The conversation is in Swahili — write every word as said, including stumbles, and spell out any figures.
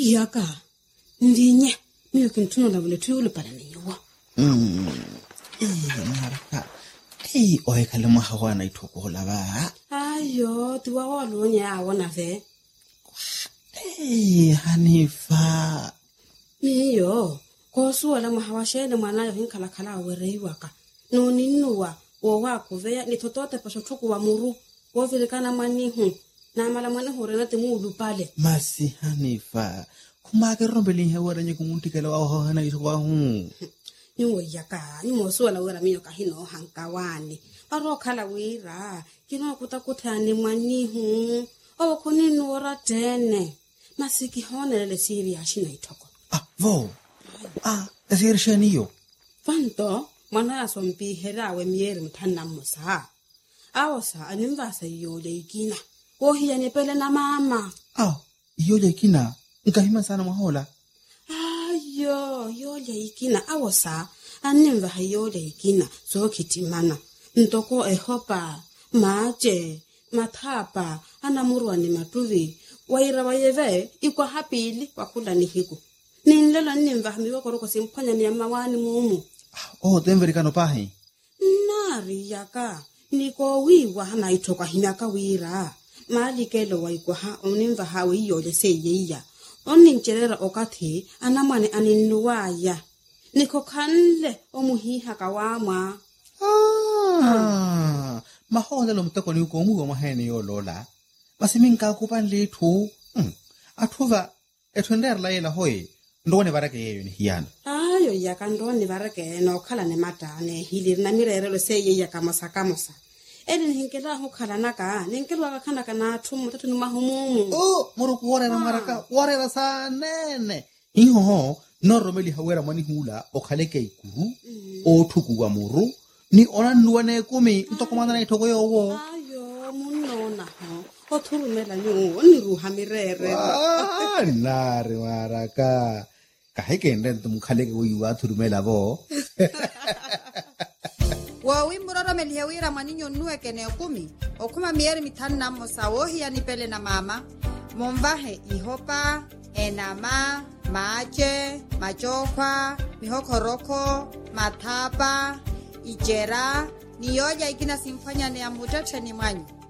Yaka. Ndinye. Miyo kintuno na vile tuyulu pala ninyuwa. Mm. Eh, maraka. Eh, oe kalema hawa na itoko lava. Ayo, tuwa walunya awana ve. Eh, Hanifa. Miyo. Kosu wala mahawashele mwanayo hinkala kala werei waka. No ninuwa. Wawa kuvea ni totote pasho chuku wa muru. Wafilikana manihu. Na mala manihu renate muulu pale. Masi Hanifa. Kumake rombeli hewa renye kumuntikela wa oho hana itowa huu. Nyuwa yaka. Nyuwa suwa la wera miyo kahino hankawani. Paro kala wira. Kino kutakutani manihu. Owa kuninu ora tene. Masiki hone lele siri ya shina itoko. Ah, vo. Ah, asir shaniyo. Fanto. Mwana ya sompi herawe mieri mtana musa. Awosa animvasa yole ikina. Wohiya nipele na mama. Ah, yole ikina. Nkahima sana mahola. Ayo, yole ikina. Awosa animvaha yole ikina. So kitimana. Ntoko ehopa. Maje. Matapa. Anamurwa ni matuvi. Waira wayeve. Ikwa hapili. Wakula ni hiku. Ninlela nimvaha miwa koroko simpanya ni amawani mumu. Oh, temverikano pahi. Nari yaka. Niko wiwa hana itoka hinaka wira. Mali kelo wa ikuha onimva hawe yole seyeya. Onincherera okati anamane aninuwaya. Niko kanle omuhiha kawama. Ah, mahola lo mtako ni uko mugo mahene yo lola. Basi minka kupan letu. Hmm. Atuva etwender la yela hoye. Ndone barake yeyo ni hiyana. Ayo yaka ndone barake no kala ne matane hilir na mirerelo seyeya kamasa kamasa. Edi hinkela hukala naka, ninkelo wakakana kana tumu tatu numahumumu. Oh, muruku warera maraka, warera sa nene. Hiho ho, no romeli hawera mani hula, o kaleke iku, o tuku wa muru, ni ona nuwane kumi, ntoko mandana itoko yo wo. Ayo, munona ho, o turu mela nyu, ni ruha mirere. Ah, nare maraka. Kaheke ndente mukaleke uiwa turu mela bo. Wa wimuroro melihewira maninyo nuwe kene okumi. Okuma mieri mitani na mosa wohi ya nipele na mama. Mombahe ihopa, enama, mache, machokwa, mihokoroko, matapa, ijera. Niyoja ikina simfanya ni amutete ni mwanyu.